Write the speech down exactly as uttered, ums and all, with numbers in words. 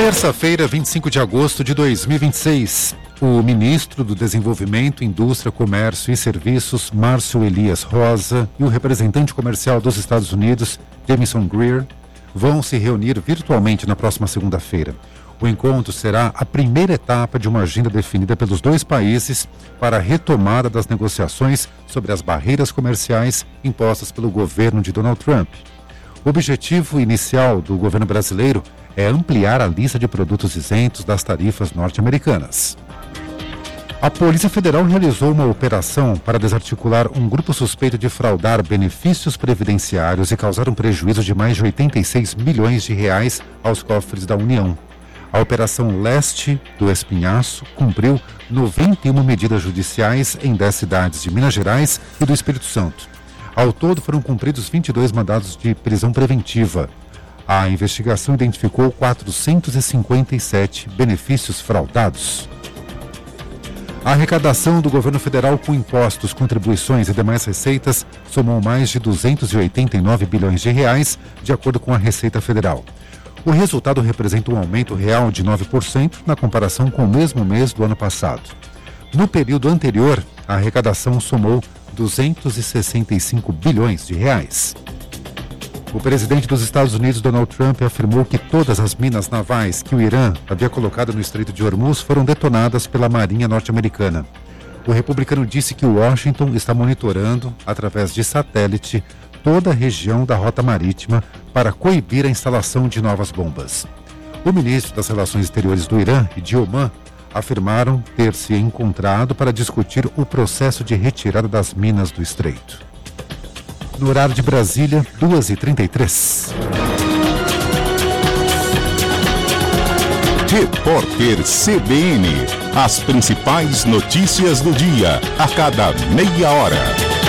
Terça-feira, vinte e cinco de agosto de dois mil e vinte e seis. O ministro do Desenvolvimento, Indústria, Comércio e Serviços, Márcio Elias Rosa, e o representante comercial dos Estados Unidos, Jamieson Greer, vão se reunir virtualmente na próxima segunda-feira. O encontro será a primeira etapa de uma agenda definida pelos dois países para a retomada das negociações sobre as barreiras comerciais impostas pelo governo de Donald Trump. O objetivo inicial do governo brasileiro é ampliar a lista de produtos isentos das tarifas norte-americanas. A Polícia Federal realizou uma operação para desarticular um grupo suspeito de fraudar benefícios previdenciários e causar um prejuízo de mais de oitenta e seis milhões de reais aos cofres da União. A Operação Leste do Espinhaço cumpriu noventa e uma medidas judiciais em dez cidades de Minas Gerais e do Espírito Santo. Ao todo, foram cumpridos vinte e dois mandados de prisão preventiva. A investigação identificou quatrocentos e cinquenta e sete benefícios fraudados. A arrecadação do governo federal com impostos, contribuições e demais receitas somou mais de duzentos e oitenta e nove bilhões de reais, de acordo com a Receita Federal. O resultado representa um aumento real de nove por cento na comparação com o mesmo mês do ano passado. No período anterior, a arrecadação somou duzentos e sessenta e cinco bilhões de reais. O presidente dos Estados Unidos, Donald Trump, afirmou que todas as minas navais que o Irã havia colocado no Estreito de Hormuz foram detonadas pela Marinha norte-americana. O republicano disse que Washington está monitorando, através de satélite, toda a região da rota marítima para coibir a instalação de novas bombas. O ministro das Relações Exteriores do Irã e de Omã afirmaram ter se encontrado para discutir o processo de retirada das minas do Estreito. No horário de Brasília, duas e trinta e três. Repórter C B N. As principais notícias do dia, a cada meia hora.